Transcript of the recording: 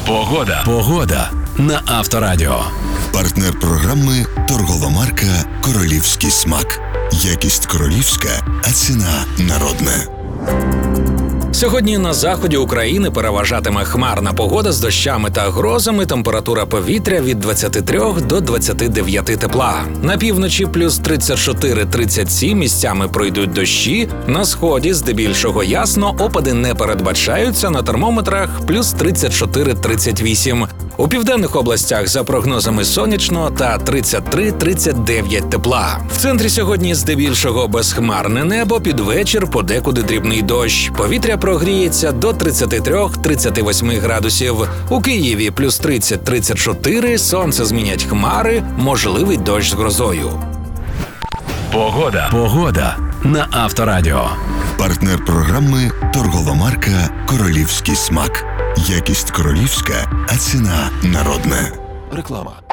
Погода на Авторадіо. Партнер програми торгова марка «Королівський смак». Якість королівська, а ціна народна. Сьогодні на заході України переважатиме хмарна погода з дощами та грозами, температура повітря від 23 до 29 тепла. На півночі плюс 34-37, місцями пройдуть дощі, на сході здебільшого ясно, опади не передбачаються, на термометрах плюс 34-38. У південних областях за прогнозами сонячно та 33-39 тепла. В центрі сьогодні здебільшого безхмарне небо, під вечір подекуди дрібний дощ. Повітря прогріється до 33-38 градусів. У Києві плюс 30-34, сонце змінять хмари, можливий дощ з грозою. Погода на Авторадіо. Партнер програми торгова марка «Королівський смак». Якість королівська, а ціна народна. Реклама.